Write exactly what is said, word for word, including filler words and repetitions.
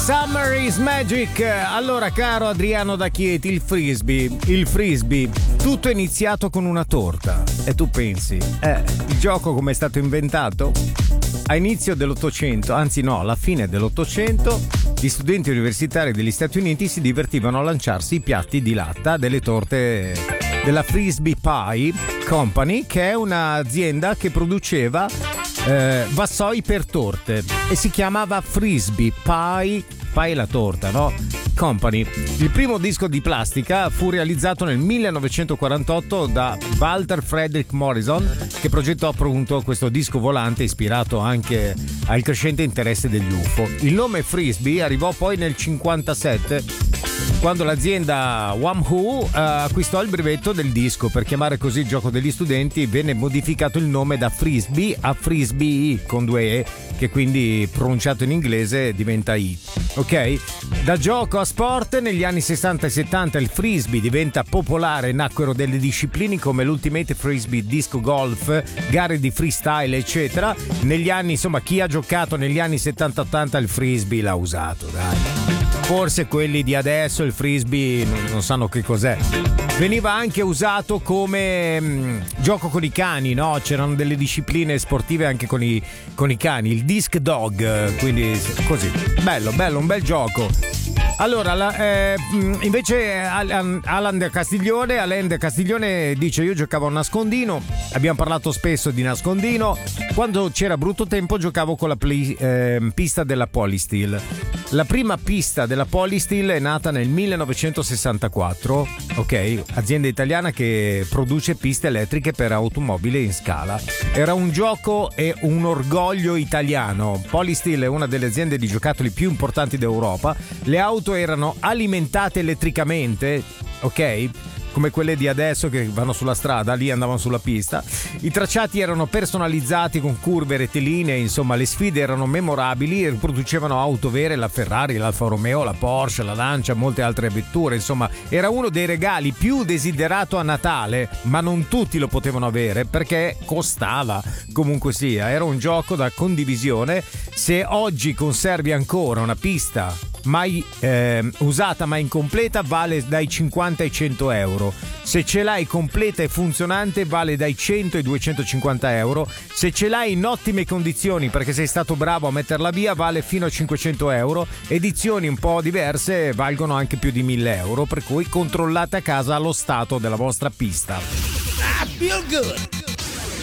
Summer is magic. Allora, caro Adriano da Chieti, il frisbee, il frisbee, tutto è iniziato con una torta. E tu pensi, eh, il gioco come è stato inventato? A inizio dell'Ottocento, anzi no, alla fine dell'Ottocento, gli studenti universitari degli Stati Uniti si divertivano a lanciarsi i piatti di latta delle torte della Frisbee Pie Company, che è un'azienda che produceva eh, vassoi per torte e si chiamava Frisbee Pie, Pie la torta, no? Company. Il primo disco di plastica fu realizzato nel millenovecentoquarantotto da Walter Frederick Morrison, che progettò appunto questo disco volante ispirato anche al crescente interesse degli U F O. Il nome Frisbee arrivò poi nel cinquantasette, quando l'azienda Wham-O uh, acquistò il brevetto del disco. Per chiamare così il gioco degli studenti venne modificato il nome da Frisbee a Frisbee con due E, che quindi pronunciato in inglese diventa I. Ok? Da gioco a sport, negli anni sessanta e settanta il frisbee diventa popolare, nacquero delle discipline come l'Ultimate Frisbee Disco Golf, gare di freestyle eccetera. Negli anni, insomma, chi ha giocato negli anni settanta ottanta il frisbee l'ha usato, dai. Forse quelli di adesso il frisbee non, non sanno che cos'è. Veniva anche usato come mh, gioco con i cani, no? C'erano delle discipline sportive anche con i, con i cani, il disc dog, quindi così. Bello, bello, un bel gioco. Allora, la, eh, invece Alan de Castiglione, Alain de Castiglione dice: io giocavo a nascondino, abbiamo parlato spesso di nascondino, quando c'era brutto tempo giocavo con la play, eh, pista della Polysteel. La prima pista della Polysteel è nata nel millenovecentosessantaquattro, ok, azienda italiana che produce piste elettriche per automobili in scala. Era un gioco e un orgoglio italiano. Polysteel è una delle aziende di giocattoli più importanti d'Europa. Le auto erano alimentate elettricamente, ok? Come quelle di adesso che vanno sulla strada, lì andavano sulla pista. I tracciati erano personalizzati con curve rettilinee, insomma le sfide erano memorabili e producevano auto vere, la Ferrari, l'Alfa Romeo, la Porsche, la Lancia, molte altre vetture. Insomma, era uno dei regali più desiderato a Natale, ma non tutti lo potevano avere perché costava. Comunque sia, era un gioco da condivisione. Se oggi conservi ancora una pista mai eh, usata ma incompleta, vale dai cinquanta ai cento euro. Se ce l'hai completa e funzionante vale dai cento ai duecentocinquanta euro. Se ce l'hai in ottime condizioni perché sei stato bravo a metterla via, vale fino a cinquecento euro. Edizioni un po' diverse valgono anche più di mille euro, per cui controllate a casa lo stato della vostra pista. I feel good.